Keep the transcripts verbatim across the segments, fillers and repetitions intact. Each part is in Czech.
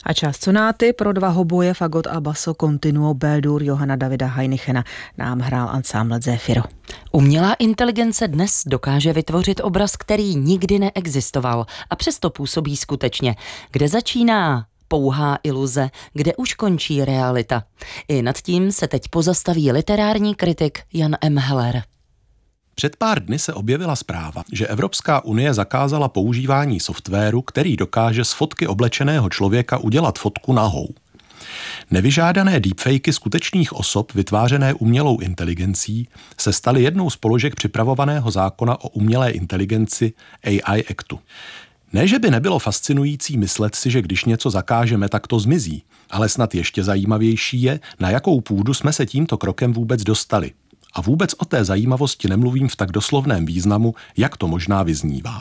A část sonáty pro dva hoboje, fagot a basso continuo B-dur Johanna Davida Heinichena nám hrál ansámbl Zéfiro. Umělá inteligence dnes dokáže vytvořit obraz, který nikdy neexistoval a přesto působí skutečně. Kde začíná pouhá iluze, kde už končí realita? I nad tím se teď pozastaví literární kritik Jan M. Heller. Před pár dny se objevila zpráva, že Evropská unie zakázala používání softwaru, který dokáže z fotky oblečeného člověka udělat fotku nahou. Nevyžádané deepfakey skutečných osob vytvářené umělou inteligencí se staly jednou z položek připravovaného zákona o umělé inteligenci A I Actu. Ne, že by nebylo fascinující myslet si, že když něco zakážeme, tak to zmizí, ale snad ještě zajímavější je, na jakou půdu jsme se tímto krokem vůbec dostali. A vůbec o té zajímavosti nemluvím v tak doslovném významu, jak to možná vyznívá.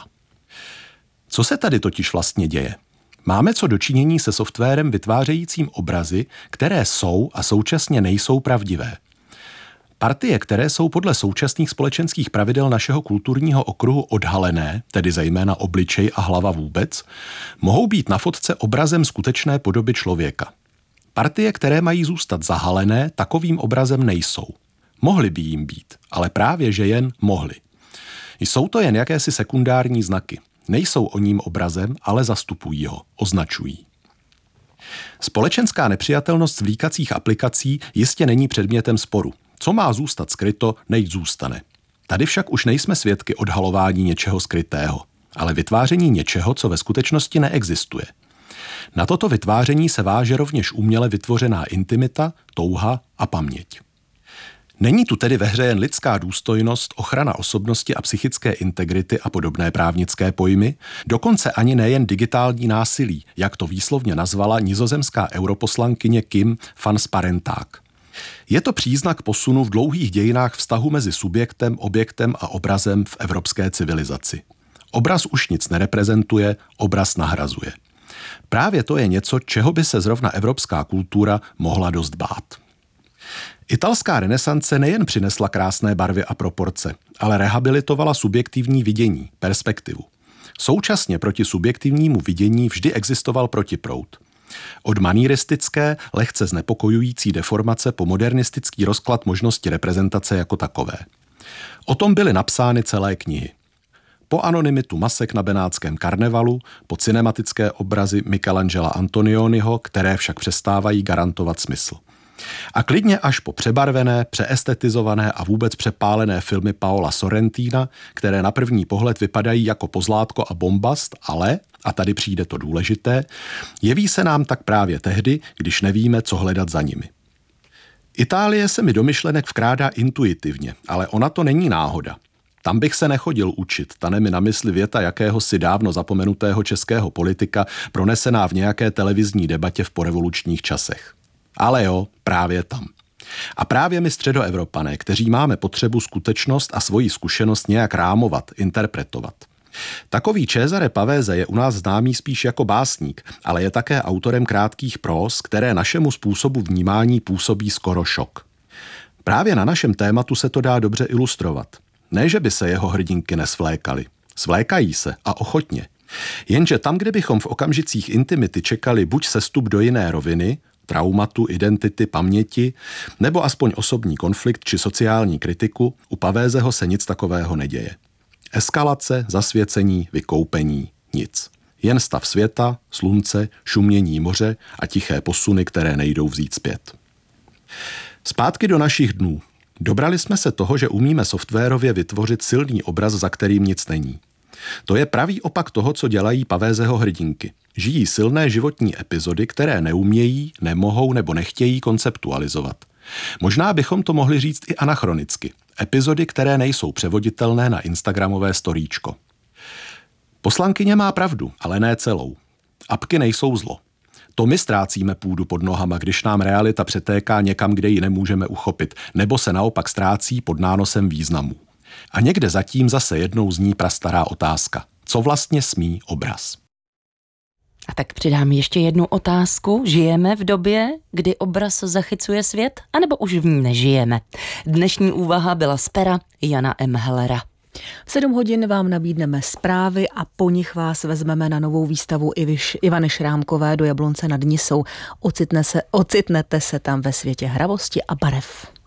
Co se tady totiž vlastně děje? Máme co dočinění se softwarem vytvářejícím obrazy, které jsou a současně nejsou pravdivé. Partie, které jsou podle současných společenských pravidel našeho kulturního okruhu odhalené, tedy zejména obličej a hlava vůbec, mohou být na fotce obrazem skutečné podoby člověka. Partie, které mají zůstat zahalené, takovým obrazem nejsou. Mohly by jim být, ale právě že jen mohly. Jsou to jen jakési sekundární znaky. Nejsou o ním obrazem, ale zastupují ho, označují. Společenská nepřijatelnost zvlíkacích aplikací jistě není předmětem sporu. Co má zůstat skryto, nechť zůstane. Tady však už nejsme svědky odhalování něčeho skrytého, ale vytváření něčeho, co ve skutečnosti neexistuje. Na toto vytváření se váže rovněž uměle vytvořená intimita, touha a paměť. Není tu tedy ve hře jen lidská důstojnost, ochrana osobnosti a psychické integrity a podobné právnické pojmy, dokonce ani nejen digitální násilí, jak to výslovně nazvala nizozemská europoslankyně Kim van Sparentak. Je to příznak posunu v dlouhých dějinách vztahu mezi subjektem, objektem a obrazem v evropské civilizaci. Obraz už nic nereprezentuje, obraz nahrazuje. Právě to je něco, čeho by se zrovna evropská kultura mohla dost bát. Italská renesance nejen přinesla krásné barvy a proporce, ale rehabilitovala subjektivní vidění, perspektivu. Současně proti subjektivnímu vidění vždy existoval protiproud. Od manieristické, lehce znepokojující deformace po modernistický rozklad možnosti reprezentace jako takové. O tom byly napsány celé knihy. Po anonymitu masek na benátském karnevalu, po cinematické obrazy Michelangela Antonioniho, které však přestávají garantovat smysl. A klidně až po přebarvené, přeestetizované a vůbec přepálené filmy Paola Sorrentina, které na první pohled vypadají jako pozlátko a bombast, ale, a tady přijde to důležité, jeví se nám tak právě tehdy, když nevíme, co hledat za nimi. Itálie se mi do myšlenek vkrádá intuitivně, ale ona to není náhoda. Tam bych se nechodil učit, tane mi na mysli věta jakéhosi dávno zapomenutého českého politika, pronesená v nějaké televizní debatě v porevolučních časech. Ale jo, právě tam. A právě my středoevropané, kteří máme potřebu skutečnost a svoji zkušenost nějak rámovat, interpretovat. Takový Cesare Pavese je u nás známý spíš jako básník, ale je také autorem krátkých próz, které našemu způsobu vnímání působí skoro šok. Právě na našem tématu se to dá dobře ilustrovat. Ne, že by se jeho hrdinky nesvlékaly. Svlékají se a ochotně. Jenže tam, kde bychom v okamžicích intimity čekali buď sestup do jiné roviny, traumatu, identity, paměti, nebo aspoň osobní konflikt či sociální kritiku, u Pavézeho se nic takového neděje. Eskalace, zasvěcení, vykoupení, nic. Jen stav světa, slunce, šumění moře a tiché posuny, které nejdou vzít zpět. Zpátky do našich dnů. Dobrali jsme se toho, že umíme softwarově vytvořit silný obraz, za kterým nic není. To je pravý opak toho, co dělají Pavézeho hrdinky. Žijí silné životní epizody, které neumějí, nemohou nebo nechtějí konceptualizovat. Možná bychom to mohli říct i anachronicky. Epizody, které nejsou převoditelné na instagramové storíčko. Poslankyně má pravdu, ale ne celou. Apky nejsou zlo. To my ztrácíme půdu pod nohama, když nám realita přetéká někam, kde ji nemůžeme uchopit, nebo se naopak ztrácí pod nánosem významů. A někde zatím zase jednou zní prastará otázka. Co vlastně smí obraz? A tak přidám ještě jednu otázku. Žijeme v době, kdy obraz zachycuje svět, anebo už v ní nežijeme? Dnešní úvaha byla z pera Jana M. Hellera. V sedm hodin vám nabídneme zprávy a po nich vás vezmeme na novou výstavu Iviš, Ivany Šrámkové do Jablonce nad Nisou. Ocitne se, ocitnete se tam ve světě hravosti a barev.